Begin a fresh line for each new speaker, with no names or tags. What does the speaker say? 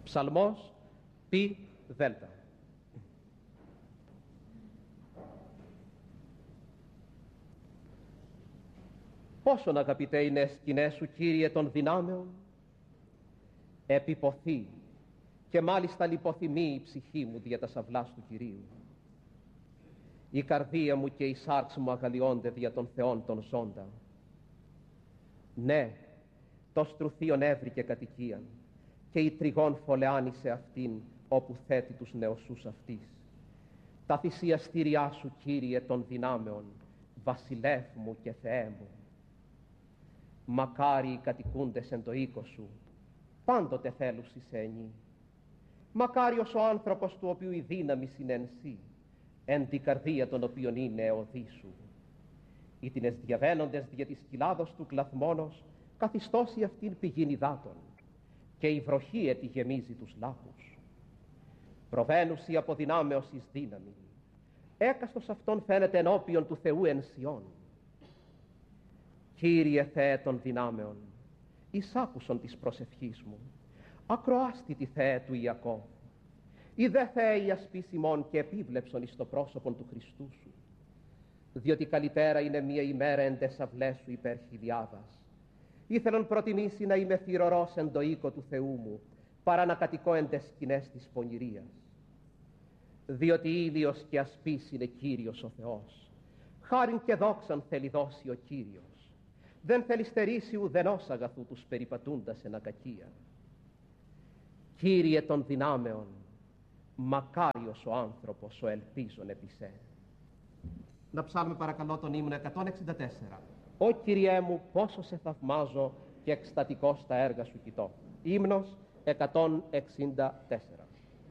Ψαλμός π δέλτα. Πόσον αγαπητέ είναι σκηνές σου, Κύριε των δυνάμεων, επιποθεί και μάλιστα λιποθυμεί η ψυχή μου δια τα σαυλάς του Κυρίου. Η καρδία μου και η σάρξ μου αγαλιώνται δια των Θεών των ζώντα. Ναι, το στρουθίον έβρικε κατοικίαν και η τριγών φωλεάνει σε αυτήν όπου θέτει τους νεοσούς αυτής. Τα θυσιαστήριά σου, Κύριε των δυνάμεων, βασιλεύ μου και Θεέ μου. Μακάρι οι κατοικούντες εν το οίκο σου, πάντοτε θέλουσι σε ενή. Μακάριος ο άνθρωπος του οποίου η δύναμη είναι εν σύ, εν την καρδία των οποίων είναι εωδή σου. Ή τινες διαβαίνοντες δια της κοιλάδος του κλαθμόνος, καθιστώσει αυτήν πηγήν υδάτων, και η βροχή έτι γεμίζει τους λάχους. Προβαίνουσι από δυνάμεως εις δύναμη, έκαστος αυτόν φαίνεται ενώπιον του Θεού εν Σιών. Κύριε Θεέ των δυνάμεων, εισάκουσον της προσευχής μου, ακροάστητη Θεέ του Ιακώβ. Ή δε Θεέ η ασπίσιμον και επίβλεψον εις το πρόσωπον του Χριστού σου. Διότι καλύτερα είναι μία ημέρα εν τες αυλές σου υπέρ χιλιάδας. Ήθελον προτιμήσει να είμαι θυρωρός εν το οίκο του Θεού μου, παρά να κατοικώ εν τες σκηνές της πονηρίας. Διότι ήλιος και ασπίς είναι Κύριος ο Θεός. Χάριν και δόξαν θέλει δώσει ο Κύριος. Δεν θέλει στερήσει ουδενός αγαθού τους περιπατούντας εν ακακία. Κύριε των δυνάμεων, μακάριος ο άνθρωπος ο ελπίζων επί σε. Να ψάλουμε παρακαλώ τον ύμνο 164. Ω Κυριέ μου, πόσο σε θαυμάζω και εκστατικός τα έργα σου κοιτώ. Ύμνος 164.